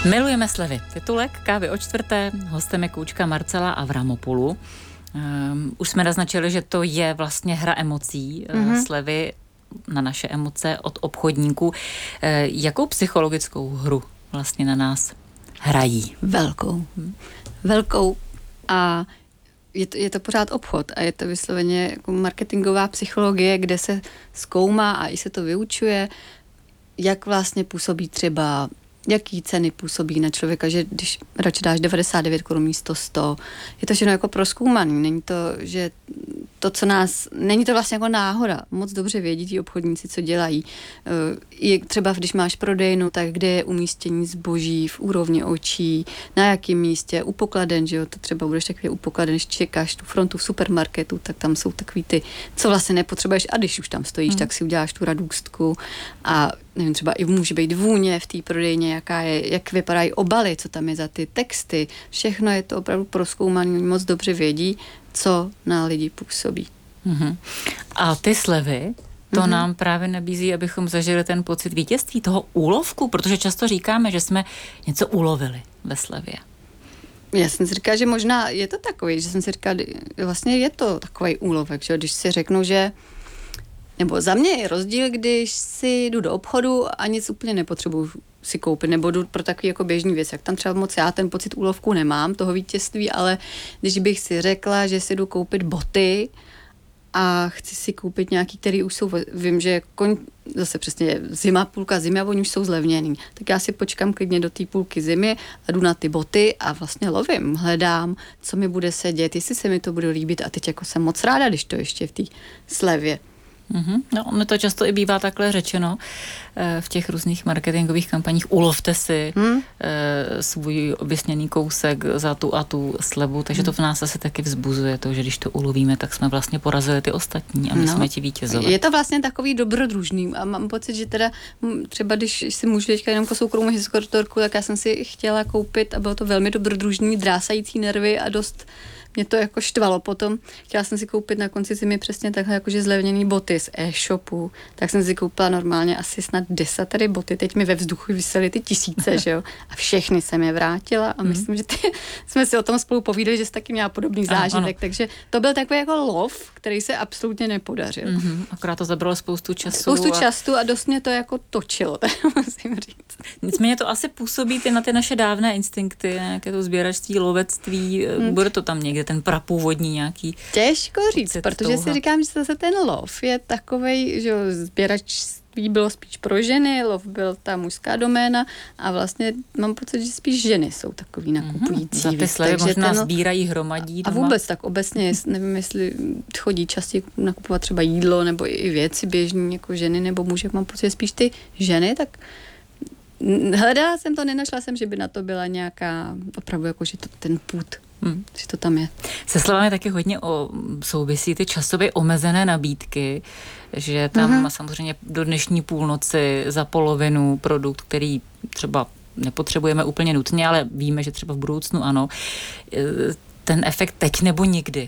Milujeme slevy. Titulek Kávy o čtvrté, hostem je koučka Marcela Avramopoulou. Už jsme naznačili, že to je vlastně hra emocí, slevy na naše emoce od obchodníků. Jakou psychologickou hru vlastně na nás hrají? Velkou a je to pořád obchod a je to vysloveně jako marketingová psychologie, kde se zkoumá a i se to vyučuje, jak vlastně působí třeba, jaký ceny působí na člověka, že když radši dáš 99 korun místo 100, je to všechno jako prozkoumaný, není to, že to, co nás, není to vlastně jako náhoda, moc dobře vědí ti obchodníci, co dělají. Je třeba, když máš prodejnu, tak kde je umístění zboží v úrovni očí, na jakém místě, u pokladen, že jo, to třeba budeš takový u pokladen, když čekáš tu frontu v supermarketu, tak tam jsou takový ty, co vlastně nepotřebuješ a když už tam stojíš, tak si uděláš tu radůstku a nevím, třeba i může být vůně v té prodejně, jaká je, jak vypadají obaly, co tam je za ty texty, všechno je to opravdu prozkoumaný, moc dobře vědí, co na lidi působí. A ty slevy, to nám právě nabízí, abychom zažili ten pocit vítězství, toho úlovku, protože často říkáme, že jsme něco ulovili ve slevě. Já jsem si říkala, že možná je to takový, že jsem si říkala, vlastně je to takový úlovek, že když si řeknu, že nebo za mě je rozdíl, když si jdu do obchodu a nic úplně nepotřebuju si koupit, nebo jdu pro takový jako běžný věc, jak tam třeba moc já ten pocit úlovku nemám, toho vítězství, ale když bych si řekla, že si jdu koupit boty a chci si koupit nějaký, který už jsou, vím, že zase přesně zima, půlka zimy a oni už jsou zlevněný, tak já si počkám klidně do té půlky zimy a jdu na ty boty a vlastně lovím, hledám, co mi bude sedět, jestli se mi to bude líbit a teď jako jsem moc ráda, když to ještě v té slevě. No, ono to často i bývá takhle řečeno v těch různých marketingových kampaních. Ulovte si svůj oběsněný kousek za tu a tu slevu, takže to v nás asi taky vzbuzuje to, že když to ulovíme, tak jsme vlastně porazili ty ostatní a my jsme ti vítězové. Je to vlastně takový dobrodružný a mám pocit, že teda třeba když si můžu teďka jenom soukromou historku, tak já jsem si chtěla koupit a bylo to velmi dobrodružný, drásající nervy a dost mě to jako štvalo potom. Chtěla jsem si koupit na konci zimy přesně takhle jakože zlevněný boty z e-shopu. Tak jsem si koupila normálně asi snad 10 tady boty. Teď mi ve vzduchu visely ty tisíce, že jo. A všechny jsem je vrátila a myslím, že jsme si o tom spolu povídali, že jsi taky měla podobný zážitek. Takže to byl takový jako lov, který se absolutně nepodařil. Akorát to zabralo spoustu času. Času a dost mě to jako točilo, musím říct. Nicméně to asi působí na ty naše dávné instinkty, nějaké to sběračství, lovectví. Bude to tam někde ten prapůvodní nějaký. Těžko říct, protože si říkám, že zase ten lov je takovej, že sběračství bylo spíš pro ženy, lov byl ta mužská doména a vlastně mám pocit, že spíš ženy jsou takový nakupující. Za ty slevy možná sbírají, hromadí doma. A vůbec tak obecně, nevím, jestli chodí častěji nakupovat třeba jídlo nebo i věci běžní jako ženy nebo muži, mám pocit, že spíš ty ženy, tak hledala jsem to, nenašla jsem, že by na to byla nějaká opravdu jako, že to ten pud. Že to tam je. Se slevami taky hodně souvisí ty časově omezené nabídky, že tam samozřejmě do dnešní půlnoci za polovinu produkt, který třeba nepotřebujeme úplně nutně, ale víme, že třeba v budoucnu ano. Ten efekt teď nebo nikdy.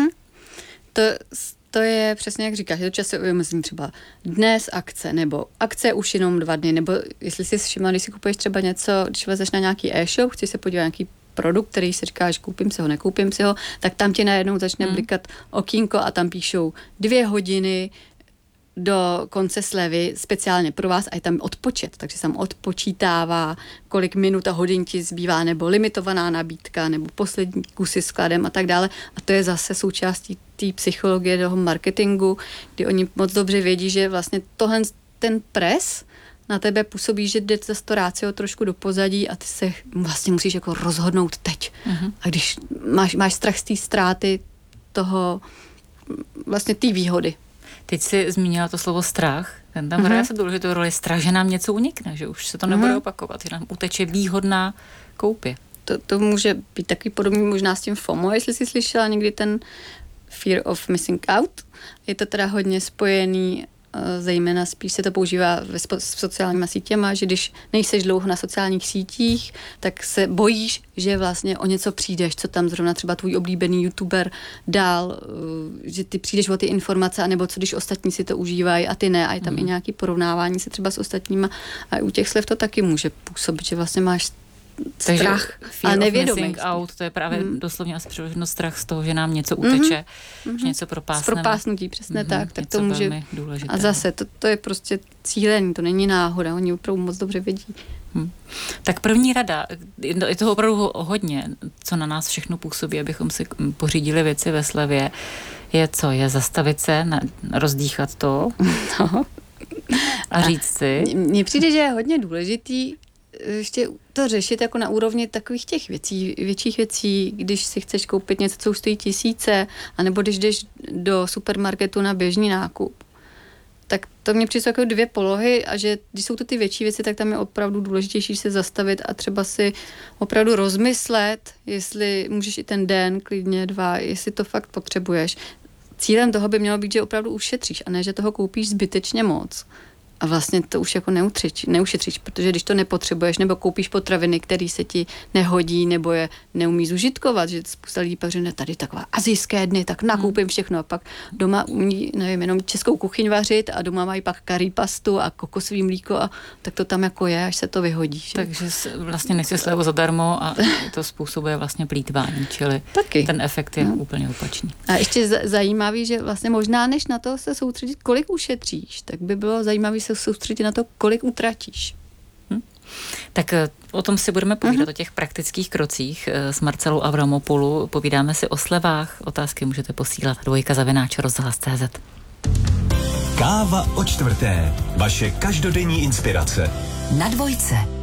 To je přesně, jak říkáš, je to časové omezení třeba dnes akce, nebo akce už jenom 2 dny, nebo jestli si všimla, když si kupuješ třeba něco, když vezeš na nějaký e-shop, chceš se podívat na nějaký produkt, který si říkáš, koupím si ho, nekoupím si ho, tak tam ti najednou začne blikat okýnko a tam píšou 2 hodiny do konce slevy speciálně pro vás a je tam odpočet, takže se tam odpočítává, kolik minut a hodin ti zbývá, nebo limitovaná nabídka, nebo poslední kusy skladem a tak dále. A to je zase součástí té psychologie toho marketingu, kdy oni moc dobře vědí, že vlastně tohle ten pres na tebe působí, že jde zase to rácio trošku do pozadí a ty se vlastně musíš jako rozhodnout teď. A když máš strach z té ztráty toho vlastně té výhody. Teď jsi zmínila to slovo strach. Ten tam hraje se důležitou roli. Strach, že nám něco unikne, že už se to nebude opakovat, že nám uteče výhodná koupě. To může být takový podobný možná s tím FOMO, jestli jsi slyšela někdy ten fear of missing out. Je to teda hodně spojený, zejména spíš se to používá s sociálníma sítěma, že když nejseš dlouho na sociálních sítích, tak se bojíš, že vlastně o něco přijdeš, co tam zrovna třeba tvůj oblíbený youtuber dál, že ty přijdeš o ty informace, anebo co když ostatní si to užívají a ty ne, a je tam i nějaký porovnávání se třeba s ostatníma a u těch slev to taky může působit, že vlastně máš strach a nevědomí. Out, to je právě doslovně asi přeloženo strach z toho, že nám něco uteče, že něco propásneme. Z propásnutí, přesně tak to může. Důležité. A zase, to je prostě cílení, to není náhoda, oni opravdu moc dobře vědí. Tak první rada, je toho opravdu hodně, co na nás všechno působí, abychom si pořídili věci ve slevě, je co? Je zastavit se, rozdýchat to a říct si. Mně přijde, že je hodně důležitý ještě to řešit jako na úrovni takových těch věcí, větších věcí, když si chceš koupit něco, co už stojí tisíce, anebo když jdeš do supermarketu na běžný nákup. Tak to mě přijde jako 2 polohy a že když jsou to ty větší věci, tak tam je opravdu důležitější se zastavit a třeba si opravdu rozmyslet, jestli můžeš i ten den, klidně 2, jestli to fakt potřebuješ. Cílem toho by mělo být, že opravdu ušetříš a ne, že toho koupíš zbytečně moc. A vlastně to už jako neušetříš, protože když to nepotřebuješ, nebo koupíš potraviny, které se ti nehodí, nebo je neumí zužitkovat, že spousta lidí pak řekne, tady taková asijské dny, tak nakoupím všechno a pak doma umí, nevím, jenom českou kuchyň vařit a doma mají pak curry pastu a kokosový mlíko a tak to tam jako je, až se to vyhodí. Že? Takže vlastně nechci slevu zadarmo a to způsobuje vlastně plýtvání, čili taky. Ten efekt je úplně opačný. A ještě zajímavý, že vlastně možná než na to se soustředit, kolik ušetříš, tak by bylo zajímavý se soustředit na to, kolik utratíš. Tak o tom si budeme povídat, o těch praktických krocích s Marcelou Avramopoulou. Povídáme si o slevách. Otázky můžete posílat 2@rozhlas.cz. Káva o čtvrté. Vaše každodenní inspirace. Na Dvojce.